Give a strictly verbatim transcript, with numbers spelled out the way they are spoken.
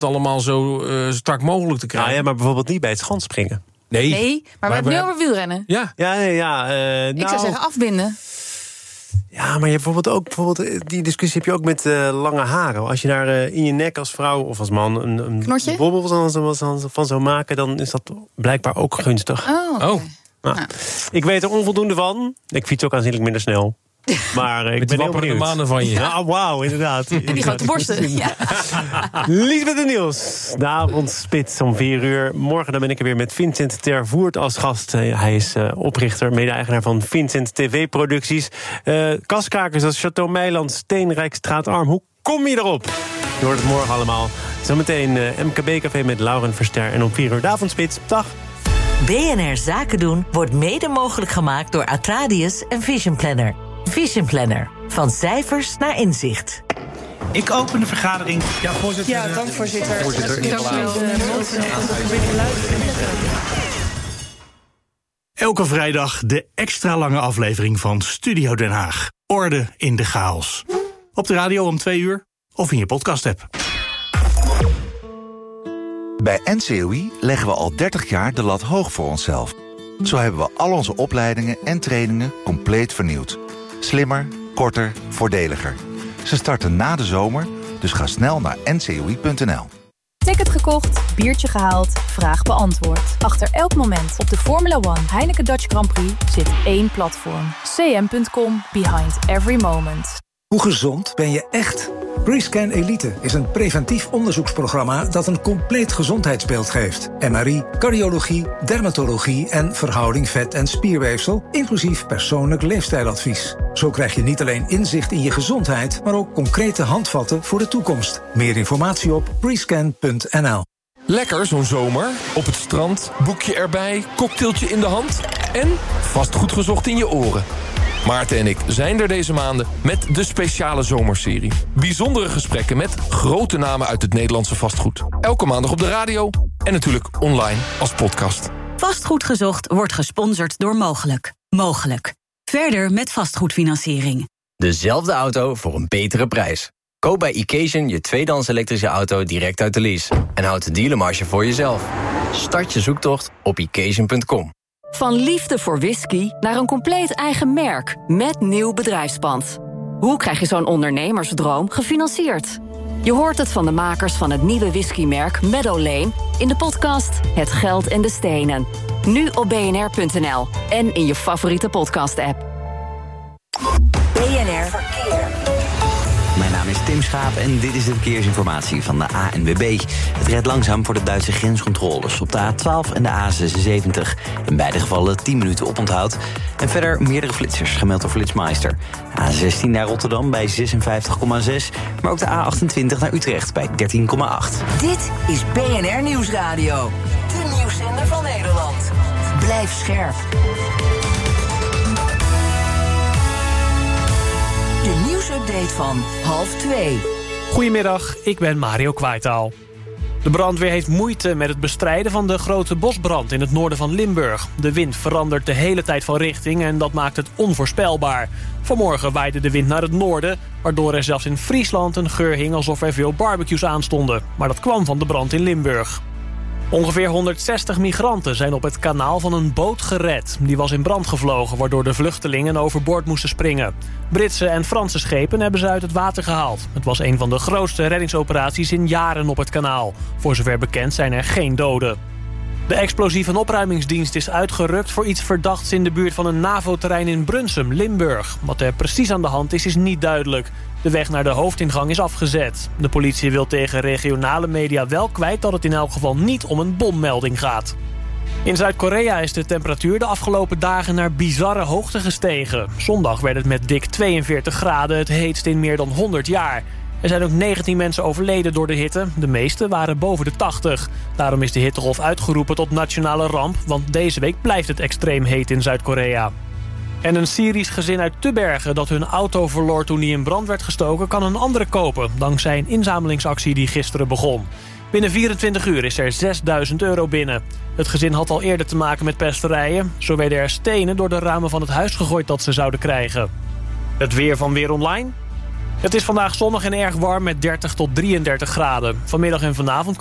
het allemaal zo uh, strak mogelijk te krijgen. Nou ja, maar bijvoorbeeld niet bij het schansspringen. Nee, nee maar, maar we hebben nu over wielrennen. Ja, ja, ja. Uh, nou, ik zou zeggen afbinden. Ja, maar je hebt bijvoorbeeld ook bijvoorbeeld, die discussie heb je ook met uh, lange haren. Als je daar uh, in je nek als vrouw of als man een, een knotje bobbel van, van, van zou maken, dan is dat blijkbaar ook gunstig. Oh, okay. oh. Nou, nou. Ik weet er onvoldoende van. Ik fiets ook aanzienlijk minder snel. Maar uh, ik ben heel benieuwd. maanden van je. Ja, wauw, inderdaad. En die grote borsten. Ja. Liesbeth de Niels. De avondspits om vier uur. Morgen dan ben ik er weer met Vincent ter Voert als gast. Uh, hij is uh, oprichter, mede-eigenaar van Vincent T V-producties. Uh, Kaskrakers, dat is Château Meiland, Steenrijkstraat Arm. Hoe kom je erop? Je hoort het morgen allemaal. Zometeen uh, M K B-café met Lauren Verster. En om vier uur de avondspits. Dag. B N R Zaken doen wordt mede mogelijk gemaakt door Atradius en Vision Planner. Vision Planner. Van cijfers naar inzicht. Ik open de vergadering. Ja, voorzitter. Ja, dank voorzitter. Voorzitter. Dank Elke vrijdag de extra lange aflevering van Studio Den Haag. Orde in de chaos. Op de radio om twee uur of in je podcast-app. Bij N C O I leggen we al dertig jaar de lat hoog voor onszelf. Zo hebben we al onze opleidingen en trainingen compleet vernieuwd. Slimmer, korter, voordeliger. Ze starten na de zomer, dus ga snel naar n c o i punt n l. Ticket gekocht, biertje gehaald, vraag beantwoord. Achter elk moment op de Formula One Heineken Dutch Grand Prix zit één platform. c m punt com, behind every moment. Hoe gezond ben je echt? Rescan Elite is een preventief onderzoeksprogramma dat een compleet gezondheidsbeeld geeft. M R I, cardiologie, dermatologie en verhouding vet- en spierweefsel, inclusief persoonlijk leefstijladvies. Zo krijg je niet alleen inzicht in je gezondheid, maar ook concrete handvatten voor de toekomst. Meer informatie op rescan punt n l. Lekker zo'n zomer. Op het strand, boekje erbij, cocktailtje in de hand en vastgoed gezocht in je oren. Maarten en ik zijn er deze maanden met de speciale zomerserie. Bijzondere gesprekken met grote namen uit het Nederlandse vastgoed. Elke maandag op de radio en natuurlijk online als podcast. Vastgoed gezocht wordt gesponsord door Mogelijk. Mogelijk. Verder met vastgoedfinanciering. Dezelfde auto voor een betere prijs. Koop bij Occasion je tweedehands elektrische auto direct uit de lease. En houd de dealermarge voor jezelf. Start je zoektocht op occasion punt com. Van liefde voor whisky naar een compleet eigen merk met nieuw bedrijfspand. Hoe krijg je zo'n ondernemersdroom gefinancierd? Je hoort het van de makers van het nieuwe whiskymerk Meadow Lane in de podcast Het Geld en de Stenen. Nu op b n r punt n l en in je favoriete podcast-app. B N R Verkeer. Mijn naam is Tim Schaap en dit is de verkeersinformatie van de A N W B. Het rijdt langzaam voor de Duitse grenscontroles op de A twaalf en de A zesenzeventig. In beide gevallen tien minuten oponthoud. En verder meerdere flitsers, gemeld door Flitsmeister. A zestien naar Rotterdam bij zesenvijftig komma zes. Maar ook de A achtentwintig naar Utrecht bij dertien komma acht. Dit is B N R Nieuwsradio. De nieuwszender van Nederland. Blijf scherp. De nieuwsupdate van half twee. Goedemiddag, ik ben Mario Kwaitaal. De brandweer heeft moeite met het bestrijden van de grote bosbrand in het noorden van Limburg. De wind verandert de hele tijd van richting en dat maakt het onvoorspelbaar. Vanmorgen waaide de wind naar het noorden, waardoor er zelfs in Friesland een geur hing alsof er veel barbecues aanstonden. Maar dat kwam van de brand in Limburg. Ongeveer honderdzestig migranten zijn op het kanaal van een boot gered. Die was in brand gevlogen, waardoor de vluchtelingen overboord moesten springen. Britse en Franse schepen hebben ze uit het water gehaald. Het was een van de grootste reddingsoperaties in jaren op het kanaal. Voor zover bekend zijn er geen doden. De explosieve opruimingsdienst is uitgerukt voor iets verdachts in de buurt van een NAVO-terrein in Brunsum, Limburg. Wat er precies aan de hand is, is niet duidelijk. De weg naar de hoofdingang is afgezet. De politie wil tegen regionale media wel kwijt dat het in elk geval niet om een bommelding gaat. In Zuid-Korea is de temperatuur de afgelopen dagen naar bizarre hoogte gestegen. Zondag werd het met dik tweeënveertig graden het heetst in meer dan honderd jaar. Er zijn ook negentien mensen overleden door de hitte. De meeste waren boven de tachtig. Daarom is de hittegolf uitgeroepen tot nationale ramp, want deze week blijft het extreem heet in Zuid-Korea. En een Syrisch gezin uit Tubbergen dat hun auto verloor toen die in brand werd gestoken, kan een andere kopen, dankzij een inzamelingsactie die gisteren begon. Binnen vierentwintig uur is er zesduizend euro binnen. Het gezin had al eerder te maken met pesterijen. Zo werden er stenen door de ramen van het huis gegooid dat ze zouden krijgen. Het weer van Weer Online. Het is vandaag zonnig en erg warm met dertig tot drieëndertig graden. Vanmiddag en vanavond